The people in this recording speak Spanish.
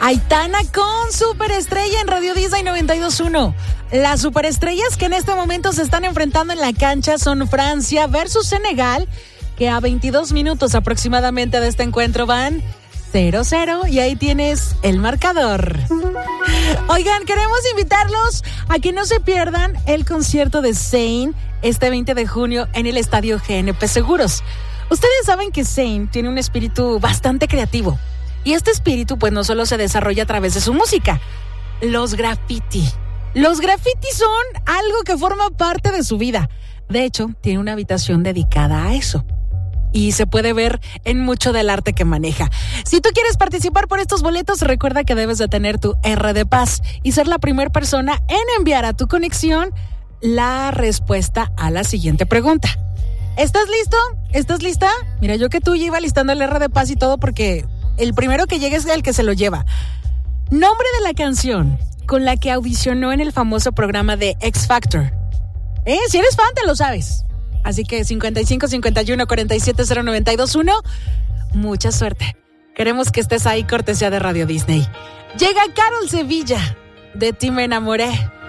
Aitana con Superestrella en Radio Disney 92.1. Las superestrellas que en este momento se están enfrentando en la cancha son Francia versus Senegal, que a 22 minutos aproximadamente de este encuentro van 0-0 y ahí tienes el marcador. Oigan, queremos invitarlos a que no se pierdan el concierto de Zayn este 20 de junio en el Estadio GNP Seguros. Ustedes saben que Zayn tiene un espíritu bastante creativo y este espíritu pues no solo se desarrolla a través de su música, los graffiti. Los grafitis son algo que forma parte de su vida. De hecho, tiene una habitación dedicada a eso. Y se puede ver en mucho del arte que maneja. Si tú quieres participar por estos boletos, recuerda que debes de tener tu R de paz y ser la primera persona en enviar a tu conexión la respuesta a la siguiente pregunta. ¿Estás listo? ¿Estás lista? Mira, yo que tú ya iba listando el R de paz y todo porque el primero que llegue es el que se lo lleva. Nombre de la canción con la que audicionó en el famoso programa de X Factor. Si eres fan, te lo sabes. Así que 55 51 47 0921. Mucha suerte. Queremos que estés ahí, cortesía de Radio Disney. Llega Carol Sevilla. De ti me enamoré.